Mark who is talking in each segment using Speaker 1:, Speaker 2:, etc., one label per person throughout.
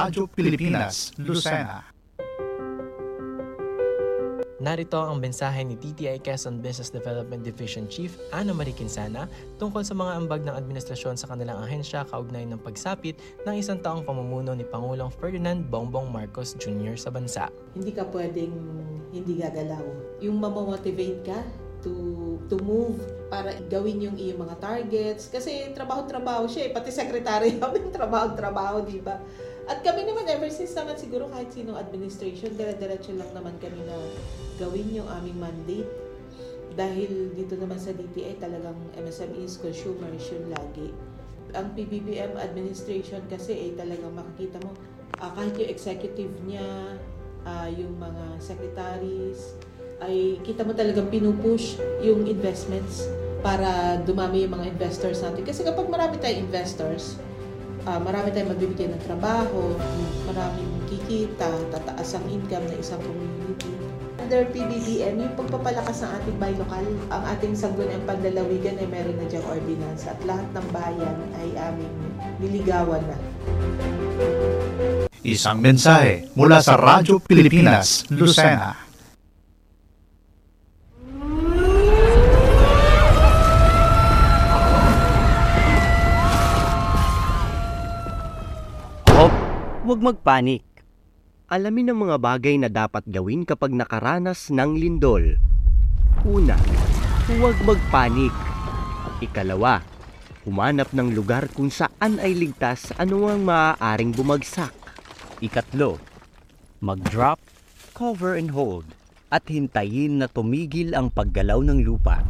Speaker 1: Radyo Pilipinas, Lucena.
Speaker 2: Narito ang mensahe ni TTI Quezon Business Development Division Chief Ana Marie Quinsana tungkol sa mga ambag ng administrasyon sa kanilang ahensya kaugnay ng pagsapit ng isang taong pamumuno ni Pangulong Ferdinand Bongbong Marcos Jr. sa bansa.
Speaker 3: Hindi ka pwedeng hindi gagalaw. Yung mamomotivate ka to move para gawin yung iyong mga targets. Kasi trabaho-trabaho siya pati secretary namin trabaho-trabaho, di ba? At kami naman, ever since naman siguro kahit sinong administration, dire-diretso lang naman kami na gawin yung aming mandate. Dahil dito naman sa DTI, talagang MSMEs, consumers yun lagi. Ang PBBM administration kasi talagang makikita mo, kahit yung executive niya, yung mga secretaries, ay kita mo talagang pinupush yung investments para dumami yung mga investors natin. Kasi kapag marami tayong investors, marami tayong magbibigay ng trabaho, maraming kikita, tataas ang income ng isang community. Under PBBM, yung pagpapalakas ng ating buy local, ang ating Sangguniang Panlalawigan ay meron na diyang ordinansa at lahat ng bayan ay aming niligawan na.
Speaker 1: Isang mensahe mula sa Radyo Pilipinas, Lucena.
Speaker 4: Huwag magpanik. Alamin ang mga bagay na dapat gawin kapag nakaranas ng lindol. Una, huwag magpanik. Ikalawa, humanap ng lugar kung saan ay ligtas anumang maaaring bumagsak. Ikatlo, mag-drop, cover and hold, at hintayin na tumigil ang paggalaw ng lupa.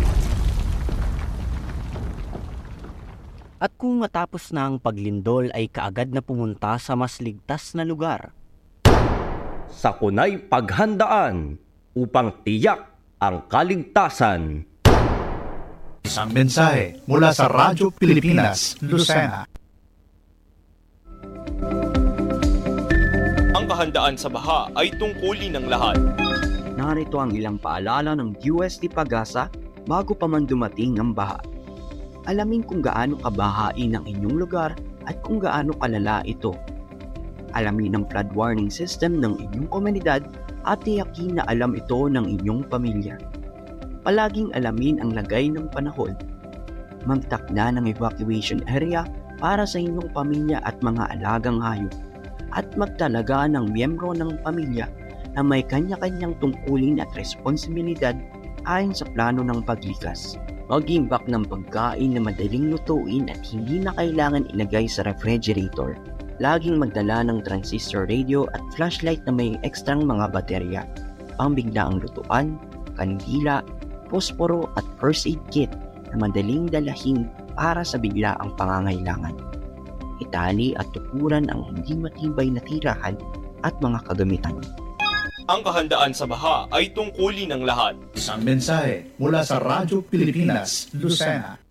Speaker 4: At kung matapos na ang paglindol ay kaagad na pumunta sa mas ligtas na lugar. Sakunay paghandaan upang tiyak ang kaligtasan.
Speaker 1: Isang mensahe mula sa Radyo Pilipinas, Lucena.
Speaker 5: Ang kahandaan sa baha ay tungkulin ng lahat.
Speaker 6: Narito ang ilang paalala ng UST Pag-asa bago pa man dumating ang baha. Alamin kung gaano kabahain ang inyong lugar at kung gaano kalala ito. Alamin ang flood warning system ng inyong komunidad at tiyakin na alam ito ng inyong pamilya. Palaging alamin ang lagay ng panahon. Magtakda ng evacuation area para sa inyong pamilya at mga alagang hayop. At magtalaga ng miyembro ng pamilya na may kanya-kanyang tungkulin at responsibilidad ayon sa plano ng paglikas. Mag-imbak ng pagkain na madaling lutuin at hindi na kailangan ilagay sa refrigerator. Laging magdala ng transistor radio at flashlight na may ekstrang mga baterya, pambiglaang lutuan, kandila, posporo at first aid kit na madaling dalahin para sa biglaang pangangailangan. Itali at tukuran ang hindi matibay na tirahan at mga kagamitan.
Speaker 5: Ang kahandaan sa baha ay tungkulin ng lahat.
Speaker 1: Isang mensahe mula sa Radyo Pilipinas, Lucena.